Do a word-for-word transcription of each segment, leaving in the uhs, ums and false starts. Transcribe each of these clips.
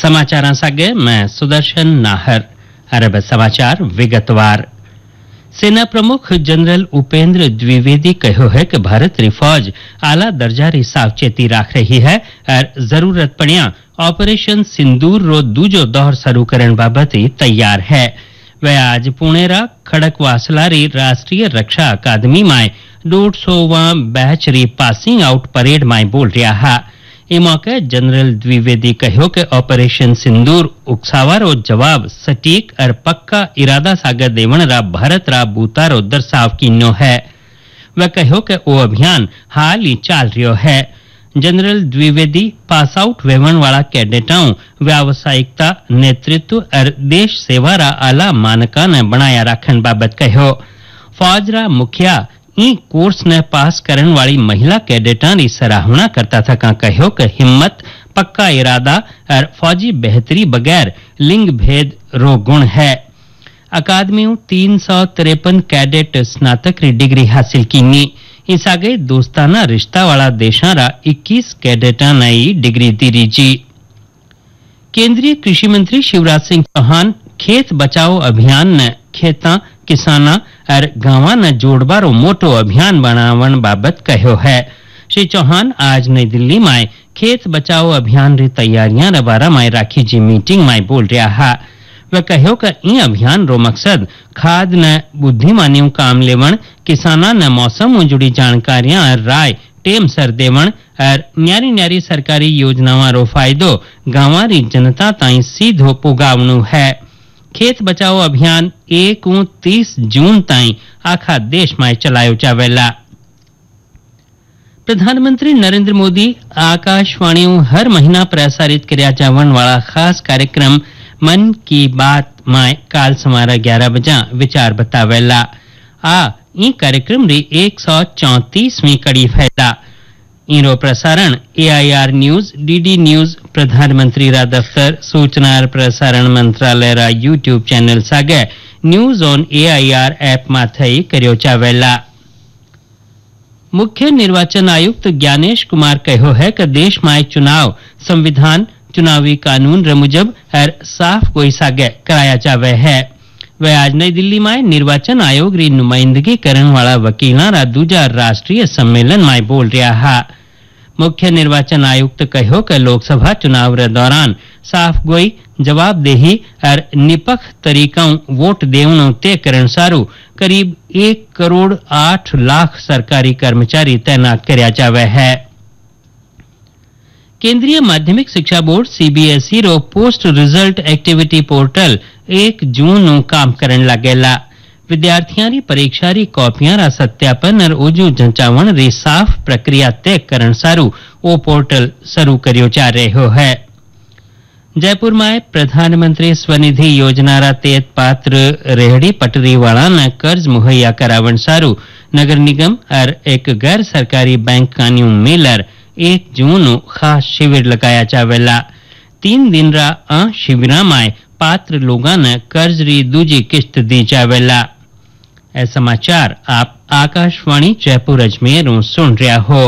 समाचारां सागे मैं सुदर्शन नाहर। अरब समाचार विगतवार। सेना प्रमुख जनरल उपेंद्र द्विवेदी कहो है कि भारत री फौज आला दर्जा री सावचेती राख रही है और जरूरत पड़िया ऑपरेशन सिंदूर रो दूजो दौर शुरू करने बाबत तैयार है। वह आज पुणे रा खड़कवासला री राष्ट्रीय रक्षा अकादमी में डेढ़ सौवा बैच री पासिंग आउट परेड में बोल रहा है। इस मौके जनरल द्विवेदी कहो कि ऑपरेशन सिंदूर उकसावारो जवाब सटीक और पक्का इरादा सागर देवण रा भारत रा बूतारो दर्शाव कीनो है। वह कहो कि वो अभियान हाल ही चाल रियो है। जनरल द्विवेदी पास आउट वेवण वाला कैडेटाओं व्यावसायिकता नेतृत्व और देश सेवा रा आला मानका ने बनाया राखन बाबत कहो। फौज रा मुखिया ई कोर्स ने पास करने वाली महिला कैडेटा की सराहना करता था का कहो कि हिम्मत पक्का इरादा और फौजी बेहतरी बगैर लिंग भेद रो गुण है। अकादमी तीन सौ तिरपन कैडेट स्नातक री डिग्री हासिल की। इस आगे दोस्ताना रिश्ता वाला देशा रा इक्कीस कैडेटा नई डिग्री दी जी। केंद्रीय कृषि मंत्री शिवराज सिंह चौहान खेत बचाओ अभियान ने खेता किसाना और गांवा न जोड़बारो मोटो अभियान बनावन बाबत कहो है। श्री चौहान आज नई दिल्ली में खेत बचाओ अभियान री तैयारियां रे बारे में राखी जी मीटिंग में बोल रहा है। वह कहो कि ई अभियान रो मकसद खाद न बुद्धिमानी काम लेवण, किसाना न मौसम में जुड़ी जानकारियां और राय टेम सर देवण और न्यारी न्यारी सरकारी योजनावां रो फायदो गांवा री जनता ताई सीधो पुगावणु है। खेत बचाओ अभियान एक तीस जून ताई आखा देश में चलायो जावेला। प्रधानमंत्री नरेंद्र मोदी आकाशवाणी हर महीना प्रसारित करया जावन वाला खास कार्यक्रम मन की बात में काल समारा ग्यारह बजा विचार बतावेला। आ ई कार्यक्रम री एक सौ चौतीसवीं कड़ी फैला। इरो प्रसारण एआईआर न्यूज, डीडी न्यूज, प्रधानमंत्री रा दफ्तर, सूचना और प्रसारण मंत्रालय रा यूट्यूब चैनल सागे न्यूज ऑन एआईआर ऐप माथई कर्यो जावेला। मुख्य निर्वाचन आयुक्त ज्ञानेश कुमार कहो है कि देश में चुनाव संविधान चुनावी कानून रे मुजब और साफ कोई सागे कराया जावे है। वह आज नई दिल्ली में निर्वाचन आयोग री नुमाइंदगी करने वाला वकीलों रा दूजा राष्ट्रीय सम्मेलन में बोल रहा है। मुख्य निर्वाचन आयुक्त कहो कि लोकसभा चुनाव रे दौरान साफ गोई जवाबदेही और निपक्ष तरीकों वोट देवणो तय करण सारू करीब एक करोड़ आठ लाख सरकारी कर्मचारी तैनात करया जावे है। केंद्रीय माध्यमिक शिक्षा बोर्ड सीबीएसई रो पोस्ट रिजल्ट एक्टिविटी पोर्टल एक जून नु काम करन लागेला। विद्यार्थियों री परीक्षा री कॉपियां रा सत्यापन और ओजू जंचावण री साफ प्रक्रिया तय करण सारू ओ पोर्टल शुरू कर्यो जा रहो है। जयपुर में प्रधानमंत्री स्वनिधि योजना रा तेज पात्र रेहड़ी पटरी वाला ने कर्ज मुहैया करावन सारू नगर निगम और एक गैर सरकारी बैंक कानून मिलर एक जून खास शिविर लगाया जावेला। तीन दिन रा आ शिविरा में पात्र लोगा ने कर्ज री दूजी किस्त दी जावेला। ए समाचार आप आकाशवाणी जयपुर अजमेर सुन रहा हो।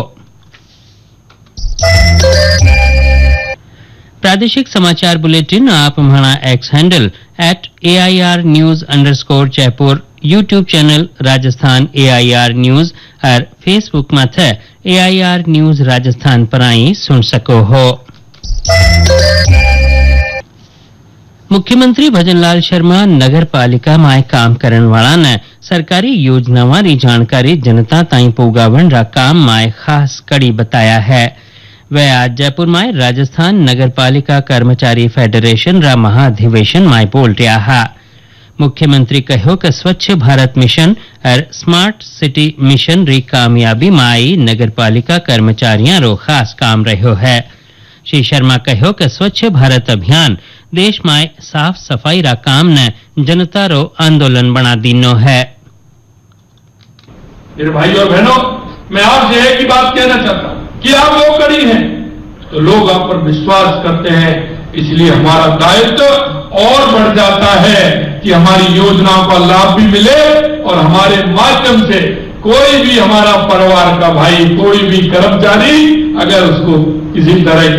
प्रादेशिक समाचार बुलेटिन आप हमारा x handle at A I R news underscore Jaipur, YouTube channel Rajasthan A I R news और फेसबुक में थे ए आई आर न्यूज राजस्थान पर आई सुन सको हो। मुख्यमंत्री भजनलाल शर्मा नगर पालिका में काम करने वाला ने सरकारी योजनावां री जानकारी जनता ताई पुगावण रा काम में खास कड़ी बताया है। वह आज जयपुर में राजस्थान नगर पालिका कर्मचारी फेडरेशन रा महाधिवेशन में बोल रहा है। मुख्यमंत्री कहो कि स्वच्छ भारत मिशन और स्मार्ट सिटी मिशन री कामयाबी में आई नगर पालिका कर्मचारियों रो खास काम रहो है। श्री शर्मा कहो कि स्वच्छ भारत अभियान देश में साफ सफाई रा काम ने जनता रो आंदोलन बना दीनो है। मेरे भाई और बहनों, मैं आपसे एक ही बात कहना चाहता हूं कि आप लोग कड़ी हैं तो लोग आप पर विश्वास करते हैं, इसलिए हमारा दायित्व और बढ़ जाता है कि हमारी योजनाओं का लाभ भी मिले और हमारे माध्यम से कोई भी हमारा परिवार का भाई, कोई भी कर्मचारी अगर उसको किसी तरह